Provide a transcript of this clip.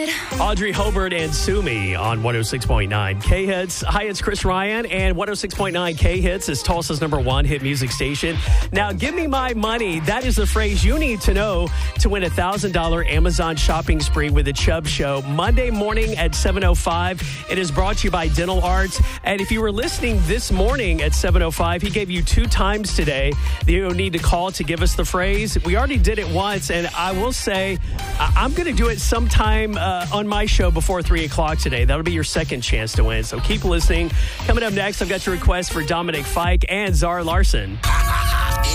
Audrey Hobart and Sumi on 106.9 K-Hits. Hi, it's Chris Ryan, and 106.9 K-Hits is Tulsa's #1 hit music station. Now, give me my money. That is the phrase you need to know to win a $1,000 Amazon shopping spree with the Chubb Show. Monday morning at 7:05. It is brought to you by Dental Arts. And if you were listening this morning at 7:05, he gave you 2 times today that you'll need to call to give us the phrase. We already did it once, and I will say I'm going to do it sometime on my show before 3 o'clock today. That'll be your second chance to win. So keep listening. Coming up next, I've got your request for Dominic Fike and Zara Larson.